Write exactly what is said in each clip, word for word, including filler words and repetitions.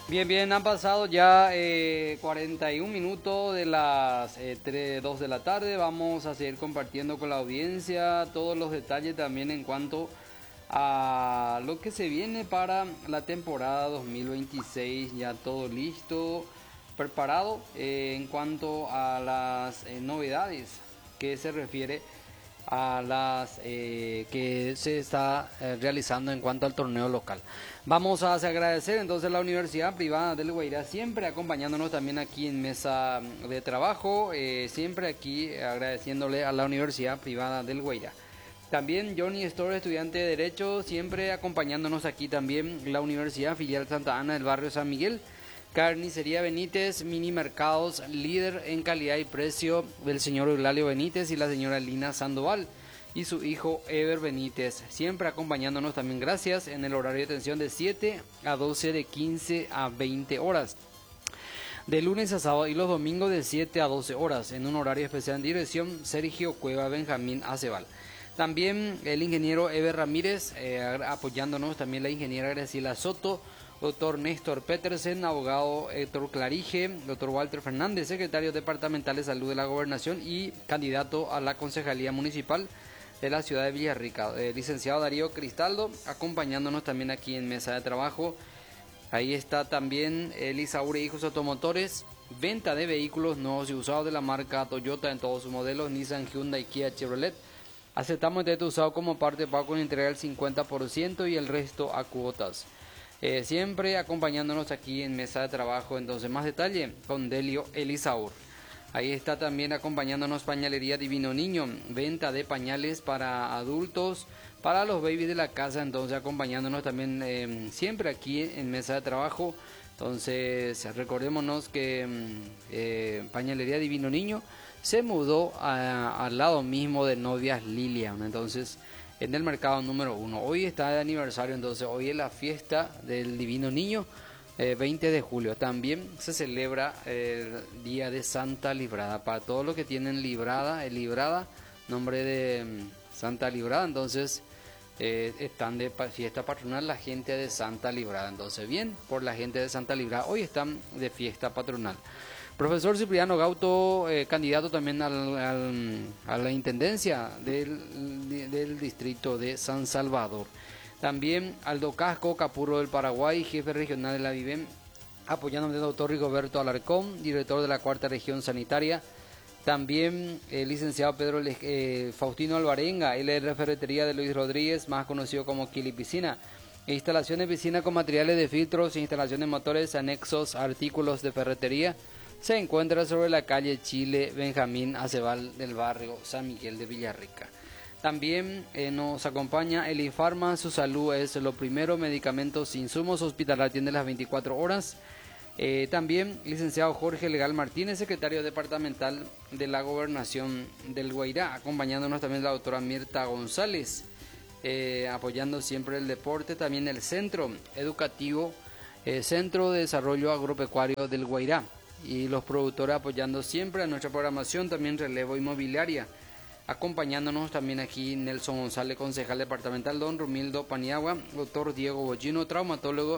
Bien, bien, han pasado ya eh, cuarenta y un minutos de las eh, tres, dos de la tarde. Vamos a seguir compartiendo con la audiencia todos los detalles también en cuanto a lo que se viene para la temporada dos mil veintiséis. Ya todo listo, preparado eh, en cuanto a las eh, novedades que se refiere a las eh, que se está eh, realizando en cuanto al torneo local. Vamos a agradecer entonces a la Universidad Privada del Guairá, siempre acompañándonos también aquí en mesa de trabajo, eh, siempre aquí agradeciéndole a la Universidad Privada del Guairá. También Johnny Store, estudiante de Derecho, siempre acompañándonos aquí también la Universidad Filial Santa Ana del barrio San Miguel. Carnicería Benítez, Mini Mercados, líder en calidad y precio del señor Eulalio Benítez y la señora Lina Sandoval y su hijo Ever Benítez, siempre acompañándonos también, gracias, en el horario de atención de siete a doce, de quince a veinte horas. De lunes a sábado y los domingos de siete a doce horas, en un horario especial en dirección Sergio Cueva Benjamín Aceval. También el ingeniero Ever Ramírez, eh, apoyándonos también la ingeniera Graciela Soto, doctor Néstor Petersen, abogado Héctor Clarige, doctor Walter Fernández, secretario departamental de salud de la gobernación y candidato a la concejalía municipal de la ciudad de Villarrica, eh, licenciado Darío Cristaldo, acompañándonos también aquí en mesa de trabajo. Ahí está también Elisaure Hijos Automotores, venta de vehículos nuevos y usados de la marca Toyota en todos sus modelos, Nissan, Hyundai, Kia, Chevrolet. Aceptamos el teto usado como parte de pago con entrega del cincuenta por ciento y el resto a cuotas. Eh, siempre acompañándonos aquí en mesa de trabajo. Entonces, más detalle con Delio Elisaur. Ahí está también acompañándonos Pañalería Divino Niño, venta de pañales para adultos, para los babies de la casa. Entonces, acompañándonos también eh, siempre aquí en mesa de trabajo. Entonces, recordémonos que eh, Pañalería Divino Niño se mudó a, al lado mismo de Novias Lilian. Entonces, en el mercado número uno. Hoy está de aniversario, entonces hoy es la fiesta del Divino Niño, eh, veinte de julio. También se celebra el Día de Santa Librada. Para todos los que tienen Librada, el Librada, nombre de Santa Librada, entonces eh, están de fiesta patronal la gente de Santa Librada. Entonces, bien, por la gente de Santa Librada, hoy están de fiesta patronal. Profesor Cipriano Gauto, eh, candidato también al, al, a la intendencia del, del distrito de San Salvador. También Aldo Casco, Capurro del Paraguay, jefe regional de la Vivem, apoyándome el doctor Rigoberto Alarcón, director de la cuarta región sanitaria. También el licenciado Pedro eh, Faustino Alvarenga, él es de ferretería de Luis Rodríguez, más conocido como Kili Piscina. Instalación de piscina con materiales de filtros, instalación de motores, anexos, artículos de ferretería. Se encuentra sobre la calle Chile Benjamín Aceval del barrio San Miguel de Villarrica. También eh, nos acompaña el Infarma, su salud es lo primero, medicamentos, insumos, hospital atiende las veinticuatro horas. Eh, también licenciado Jorge Legal Martínez, secretario departamental de la Gobernación del Guairá, acompañándonos también la doctora Mirta González, eh, apoyando siempre el deporte, también el Centro Educativo, eh, Centro de Desarrollo Agropecuario del Guairá. Y los productores apoyando siempre a nuestra programación, también Relevo Inmobiliaria, acompañándonos también aquí Nelson González, concejal departamental, don Romildo Paniagua, doctor Diego Bollino, traumatólogo,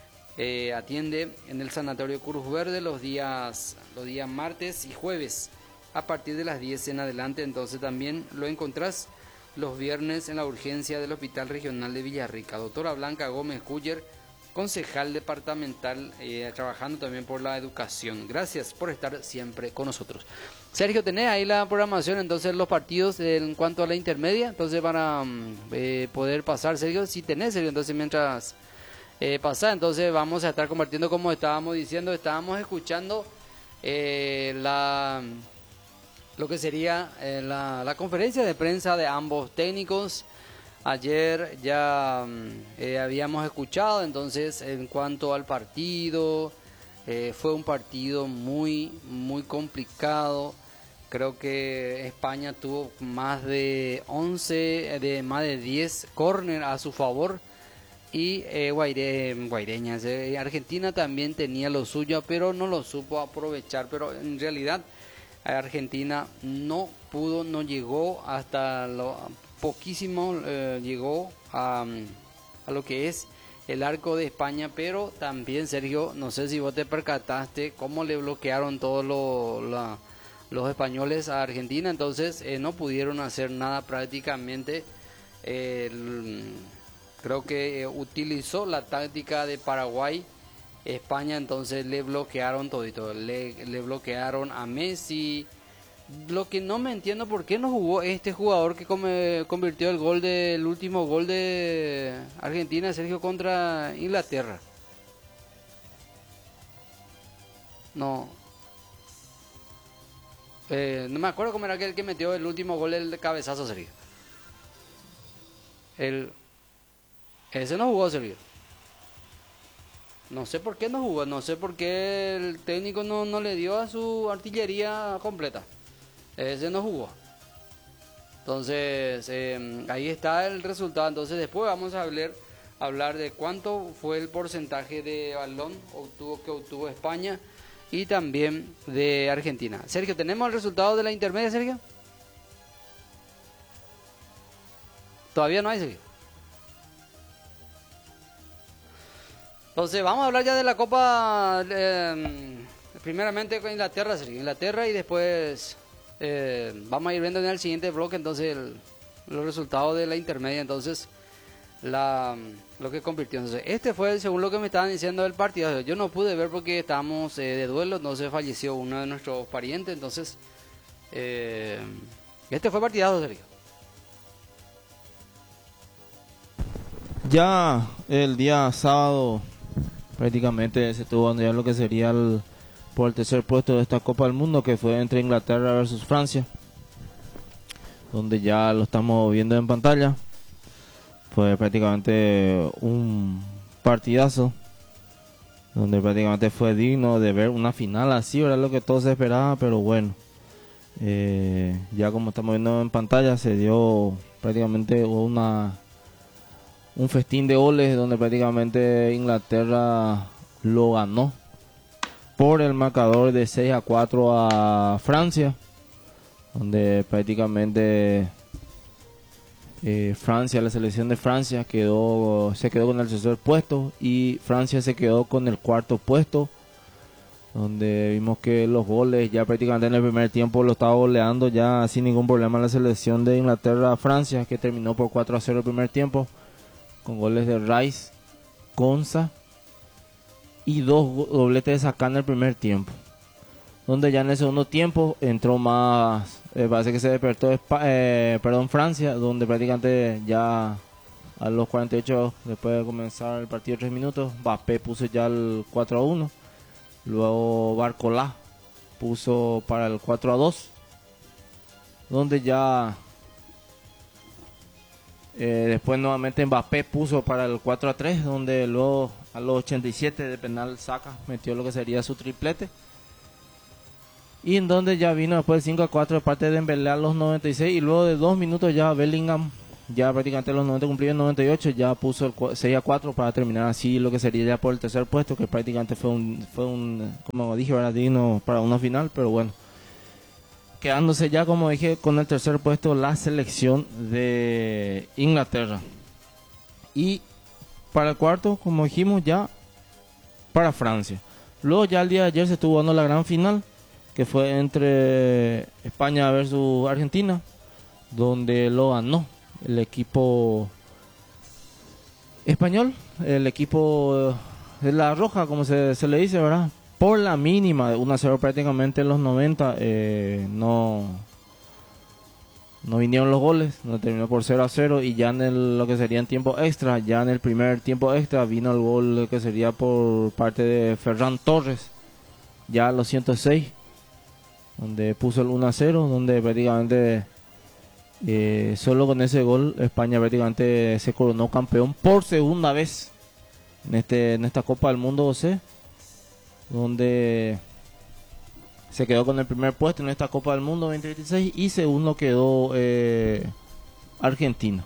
eh, atiende en el Sanatorio Cruz Verde los días, los días martes y jueves a partir de las diez en adelante. Entonces también lo encontrás los viernes en la urgencia del Hospital Regional de Villarrica. Doctora Blanca Gómez Cuyer, concejal departamental, eh, trabajando también por la educación. Gracias por estar siempre con nosotros. Sergio, tenés ahí la programación, entonces los partidos eh, en cuanto a la intermedia, entonces para eh, poder pasar, Sergio, si tenés, Sergio, entonces mientras eh, pasa, entonces vamos a estar compartiendo, como estábamos diciendo, estábamos escuchando eh, la lo que sería eh, la, la conferencia de prensa de ambos técnicos. Ayer ya eh, habíamos escuchado, entonces en cuanto al partido, eh, fue un partido muy, muy complicado. Creo que España tuvo más de once, de más de diez córner a su favor. Y eh, Guaire, Guaireñas, eh, Argentina también tenía lo suyo, pero no lo supo aprovechar. Pero en realidad Argentina no pudo, no llegó hasta lo poquísimo, eh, llegó a, a lo que es el arco de España, pero también, Sergio, no sé si vos te percataste cómo le bloquearon todos lo- la- los españoles a Argentina, entonces eh, no pudieron hacer nada prácticamente. Eh, el- creo que eh, utilizó la táctica de Paraguay, España, entonces le bloquearon todito, le, le bloquearon a Messi. Lo que no me entiendo por qué no jugó este jugador que come- convirtió el gol del último gol de Argentina, Sergio, contra Inglaterra. No, eh, no me acuerdo cómo era aquel que metió el último gol del cabezazo, Sergio. El, ese no jugó, Sergio. No sé por qué no jugó, no sé por qué el técnico no, no le dio a su artillería completa. Ese no jugó. Entonces, eh, ahí está el resultado. Entonces, después vamos a hablar, hablar de cuánto fue el porcentaje de balón obtuvo, que obtuvo España y también de Argentina. Sergio, ¿tenemos el resultado de la intermedia, Sergio? Todavía no hay, Sergio. Entonces, vamos a hablar ya de la Copa, eh, primeramente con Inglaterra, Sergio. Inglaterra y después eh, vamos a ir viendo en el siguiente bloque entonces el- los resultados de la intermedia. Entonces, la, lo que convirtió. Entonces, este fue, según lo que me estaban diciendo, el partido. Yo no pude ver porque estábamos eh, de duelo, no se falleció uno de nuestros parientes. Entonces, eh, este fue partidazo, Sergio. Ya el día sábado prácticamente se estuvo dando ya lo que sería el, por el tercer puesto de esta Copa del Mundo, que fue entre Inglaterra versus Francia, donde ya lo estamos viendo en pantalla. Fue prácticamente un partidazo, donde prácticamente fue digno de ver una final así, era lo que todos se esperaba, pero bueno, eh, ya como estamos viendo en pantalla, se dio prácticamente una un festín de goles donde prácticamente Inglaterra lo ganó por el marcador de seis a cuatro a Francia, donde prácticamente eh, Francia, la selección de Francia quedó se quedó con el tercer puesto y Francia se quedó con el cuarto puesto, donde vimos que los goles ya prácticamente en el primer tiempo lo estaba goleando ya sin ningún problema la selección de Inglaterra a Francia, que terminó por cuatro a cero el primer tiempo, con goles de Rice, Konsa y dos dobletes de Saka en el primer tiempo. Donde ya en el segundo tiempo entró más, eh, parece que se despertó Espa- eh, perdón, Francia, donde prácticamente ya a los cuarenta y ocho, después de comenzar el partido tres minutos, Mbappé puso ya el cuatro a uno, luego Barcola puso para el cuatro a dos, donde ya Eh, después nuevamente Mbappé puso para el cuatro a tres, donde luego a los ochenta y siete de penal Saka metió lo que sería su triplete. Y en donde ya vino después el cinco a cuatro de parte de Dembélé a los noventa y seis, y luego de dos minutos ya Bellingham, ya prácticamente los noventa cumplidos en noventa y ocho, ya puso el seis a cuatro para terminar así lo que sería ya por el tercer puesto, que prácticamente fue un, fue un como dije, era digno para una final, pero bueno. Quedándose ya, como dije, con el tercer puesto la selección de Inglaterra. Y para el cuarto, como dijimos, ya para Francia. Luego ya el día de ayer se estuvo dando la gran final, que fue entre España versus Argentina, donde lo ganó el equipo español, el equipo de la roja, como se, se le dice, ¿verdad? Por la mínima, de uno a cero prácticamente en los noventa, eh, no, no vinieron los goles, no terminó por cero a cero, y ya en el, lo que sería en tiempo extra, ya en el primer tiempo extra vino el gol que sería por parte de Ferran Torres, ya a los ciento seis, donde puso el uno a cero, donde prácticamente eh, solo con ese gol España prácticamente se coronó campeón por segunda vez en, este, en esta Copa del Mundo, José, donde se quedó con el primer puesto en esta Copa del Mundo veinte veintiséis y segundo quedó eh, Argentina.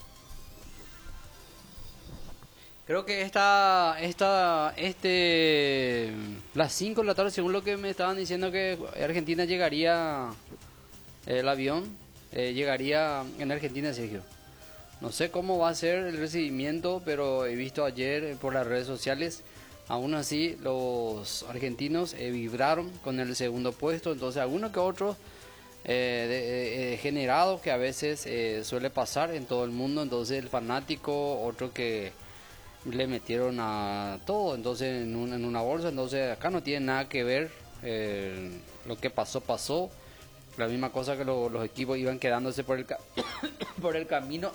Creo que esta, esta, este, las cinco de la tarde, según lo que me estaban diciendo, que Argentina llegaría, el avión, eh, llegaría en Argentina, Sergio. No sé cómo va a ser el recibimiento, pero he visto ayer por las redes sociales, aún así los argentinos eh, vibraron con el segundo puesto, entonces alguno que otro eh, de, eh, generado que a veces eh, suele pasar en todo el mundo, entonces el fanático, otro que le metieron a todo, entonces en, un, en una bolsa, entonces acá no tiene nada que ver, eh, lo que pasó, pasó, la misma cosa que lo, los equipos iban quedándose por el, ca por el camino.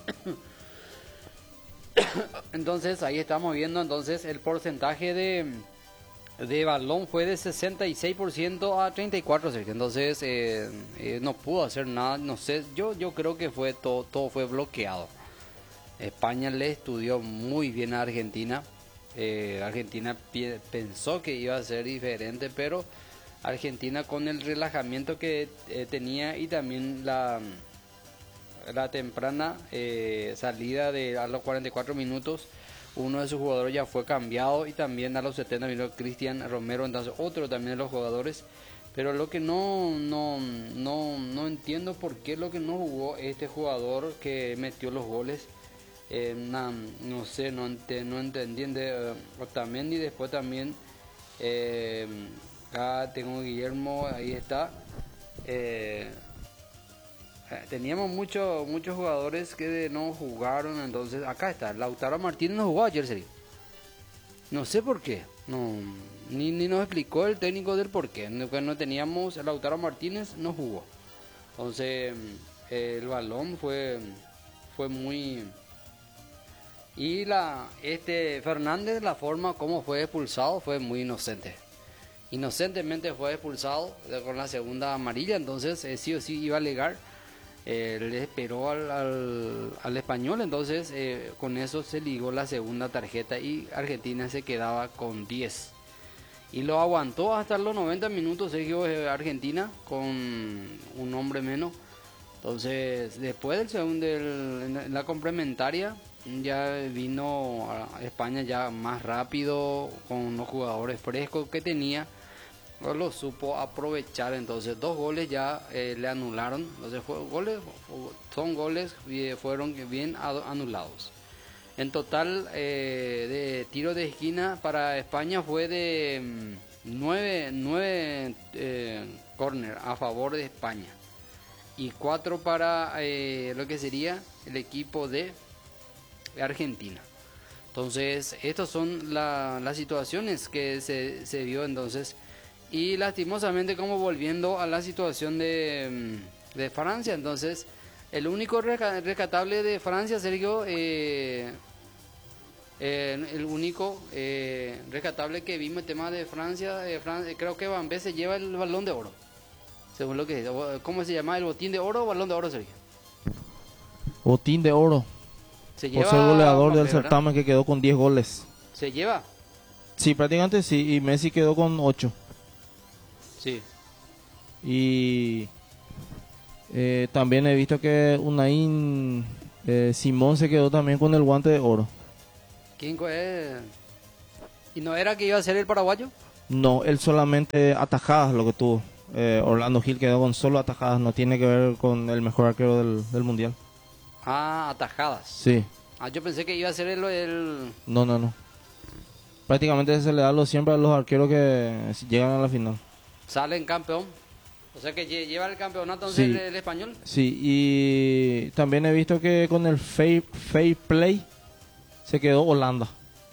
Entonces ahí estamos viendo entonces el porcentaje de, de balón fue de sesenta y seis por ciento a treinta y cuatro por ciento, entonces eh, eh, no pudo hacer nada, no sé, yo, yo creo que fue todo, todo fue bloqueado. España le estudió muy bien a Argentina. Eh, Argentina pensó que iba a ser diferente, pero Argentina con el relajamiento que eh, tenía y también la, la temprana eh, salida de a los cuarenta y cuatro minutos, uno de sus jugadores ya fue cambiado y también a los setenta minutos Cristian Romero, entonces otro también de los jugadores. Pero lo que no, no, no, no entiendo por qué lo que no jugó este jugador que metió los goles. Eh, na, no sé, no, ente, no entendí de, uh, Otamendi, después también eh, acá tengo Guillermo, ahí está. Eh, teníamos muchos muchos jugadores que no jugaron, entonces acá está, Lautaro Martínez no jugó ayer, serio. No sé por qué, no, ni, ni nos explicó el técnico del por qué, no, no teníamos, Lautaro Martínez no jugó. Entonces eh, el balón fue, fue muy... Y la este Fernández, la forma como fue expulsado fue muy inocente. Inocentemente fue expulsado con la segunda amarilla, entonces eh, sí o sí iba a alegar. Eh, le esperó al, al, al español, entonces eh, con eso se ligó la segunda tarjeta y Argentina se quedaba con diez. Y lo aguantó hasta los noventa minutos Sergio eh, Argentina con un hombre menos. Entonces después del segundo, del, en la complementaria, ya vino a España ya más rápido, con los jugadores frescos que tenía, lo supo aprovechar. Entonces dos goles ya eh, le anularon, entonces fue, goles, son goles fueron bien anulados. En total eh, de tiro de esquina para España fue de nueve, nueve eh, córner a favor de España y cuatro para eh, lo que sería el equipo de Argentina. Entonces estas son la, las situaciones que se, se vio entonces, y lastimosamente como volviendo a la situación de, de Francia, entonces el único rescatable de Francia, Sergio, eh, eh, el único eh, rescatable que vimos el tema de Francia, eh, Francia creo que Van Bé se lleva el balón de oro, según lo que, ¿cómo se llama? ¿El botín de oro o balón de oro, Sergio? Botín de oro. Se Por ser goleador del ¿verdad? certamen, que quedó con diez goles. ¿Se lleva? Sí, prácticamente sí, y Messi quedó con ocho. Sí. Y eh, también he visto que Unai eh, Simón se quedó también con el guante de oro. ¿Quién es? ¿Y no era que iba a ser el paraguayo? No, él solamente atajadas lo que tuvo. Eh, Orlando Gil quedó con solo atajadas, no tiene que ver con el mejor arquero del, del mundial. Ah, atajadas. Sí. Ah, yo pensé que iba a ser el... el... No, no, no. Prácticamente se le da lo siempre a los arqueros que llegan a la final. Salen campeón. O sea que lleva el campeonato entonces Sí. el, el español. Sí, y también he visto que con el fair, fair play se quedó Holanda.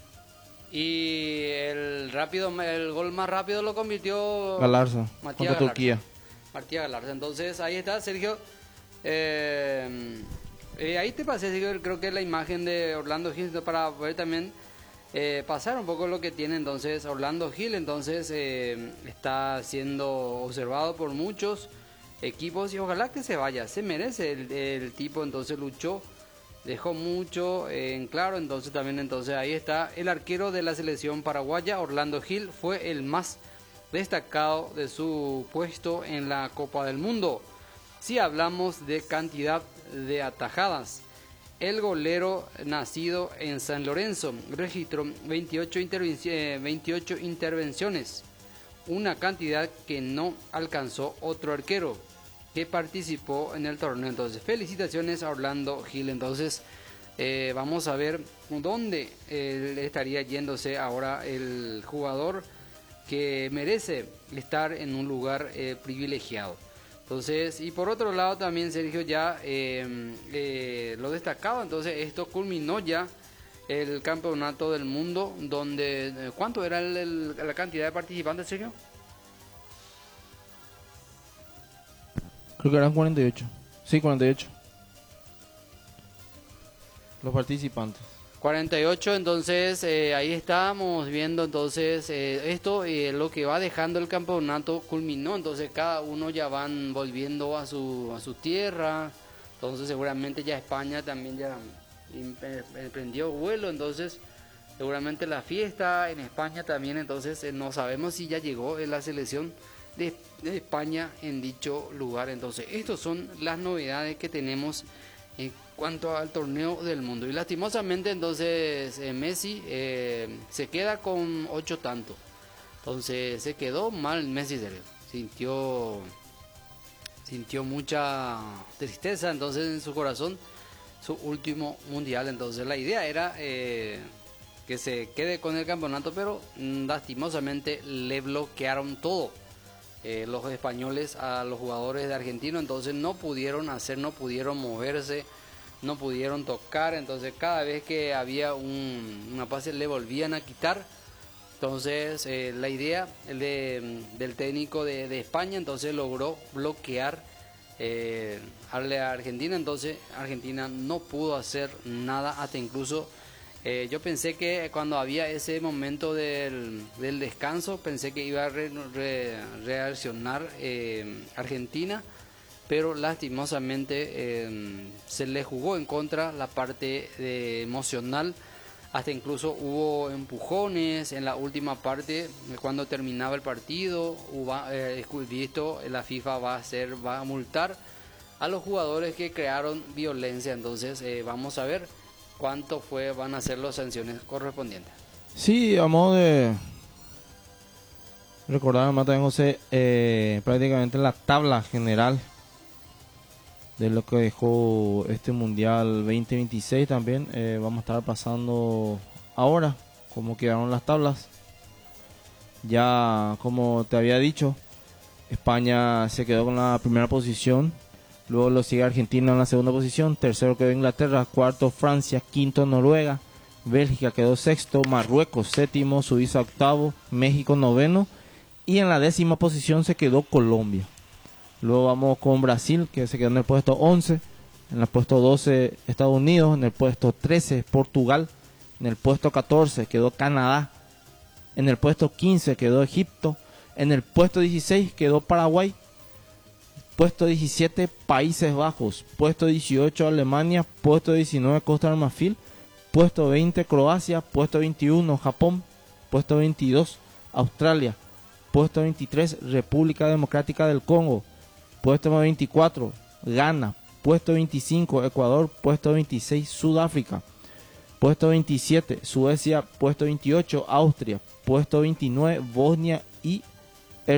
Y el rápido, el gol más rápido lo convirtió Galarza, Matías contra Galarza. Turquía. Matías Galarza. Entonces ahí está, Sergio. Eh, eh, ahí te pasé, Sergio, creo que la imagen de Orlando Gil para ver también eh, pasar un poco lo que tiene entonces Orlando Gil. Entonces eh, está siendo observado por muchos equipos y ojalá que se vaya. Se merece el, el tipo, entonces luchó. Dejó mucho eh, en claro, entonces también entonces ahí está el arquero de la selección paraguaya, Orlando Gil, fue el más destacado de su puesto en la Copa del Mundo. Si hablamos de cantidad de atajadas, el golero nacido en San Lorenzo registró veintiocho, interven- eh, veintiocho intervenciones, una cantidad que no alcanzó otro arquero que participó en el torneo. Entonces felicitaciones a Orlando Gil. Entonces Eh, vamos a ver dónde eh, estaría yéndose ahora el jugador que merece estar en un lugar eh, privilegiado. Entonces, y por otro lado también Sergio ya eh, eh, lo destacado, entonces esto culminó ya el campeonato del mundo, donde, eh, ¿cuánto era el, el, la cantidad de participantes, Sergio? Creo que eran cuarenta y ocho. Sí, cuarenta y ocho. Los participantes. cuarenta y ocho, entonces eh, ahí estábamos viendo entonces eh, esto, eh, lo que va dejando el campeonato culminó, entonces cada uno ya van volviendo a su, a su tierra, entonces seguramente ya España también ya emprendió vuelo, entonces seguramente la fiesta en España también, entonces eh, no sabemos si ya llegó en la selección de, de España en dicho lugar, entonces estas son las novedades que tenemos en cuanto al torneo del mundo. Y lastimosamente entonces eh, Messi eh, se queda con ocho tantos. Entonces se quedó mal Messi, sintió sintió mucha tristeza entonces en su corazón, su último mundial. Entonces la idea era eh, que se quede con el campeonato, pero mm, lastimosamente le bloquearon todo. Eh, los españoles a los jugadores de Argentina, entonces no pudieron hacer, no pudieron moverse, no pudieron tocar, entonces cada vez que había un, una pase le volvían a quitar. Entonces eh, la idea de, del técnico de, de España entonces logró bloquear eh, a la Argentina, entonces Argentina no pudo hacer nada, hasta incluso Eh, yo pensé que cuando había ese momento del, del descanso, pensé que iba a re, re, reaccionar eh, Argentina, pero lastimosamente eh, se le jugó en contra la parte de emocional, hasta incluso hubo empujones en la última parte, cuando terminaba el partido, hubo, eh, visto, la FIFA va a hacer, va a multar a los jugadores que crearon violencia, entonces eh, vamos a ver cuánto fue van a ser las sanciones correspondientes. Sí, a modo de recordar además también, José, eh, prácticamente la tabla general de lo que dejó este Mundial veinte veintiséis también, eh, vamos a estar pasando ahora cómo quedaron las tablas. Ya como te había dicho, España se quedó con la primera posición. Luego lo sigue Argentina en la segunda posición, tercero quedó Inglaterra, cuarto Francia, quinto Noruega, Bélgica quedó sexto, Marruecos séptimo, Suiza octavo, México noveno y en la décima posición se quedó Colombia. Luego vamos con Brasil, que se quedó en el puesto once, en el puesto doce Estados Unidos, en el puesto trece Portugal, en el puesto catorce quedó Canadá, en el puesto quince quedó Egipto, en el puesto dieciséis quedó Paraguay, puesto diecisiete Países Bajos, puesto dieciocho Alemania, puesto diecinueve Costa de Marfil, puesto veinte Croacia, puesto veintiuno Japón, puesto veintidós Australia, puesto veintitrés República Democrática del Congo, puesto veinticuatro Ghana, puesto veinticinco Ecuador, puesto veintiséis Sudáfrica, puesto veintisiete Suecia, puesto veintiocho Austria, puesto veintinueve Bosnia y